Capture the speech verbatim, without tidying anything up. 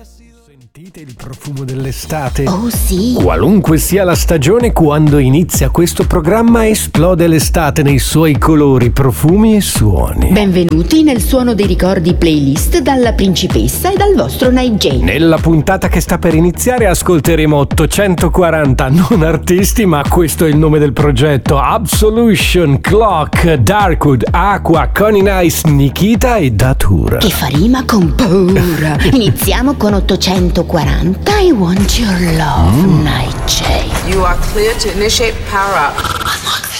Sentite il profumo dell'estate? Oh sì! Qualunque sia la stagione, quando inizia questo programma esplode l'estate nei suoi colori, profumi e suoni. Benvenuti nel Suono dei Ricordi playlist dalla Principessa e dal vostro Night J. Nella puntata che sta per iniziare ascolteremo ottocentoquaranta, non artisti, ma questo è il nome del progetto: Absolution, Clock, Darkwood, Aqua, Connie Nice, Nikita e Datura. Che fa rima con paura. Iniziamo con ottocentoquaranta, I Want Your Love, mm. Night J. You are clear to initiate power up.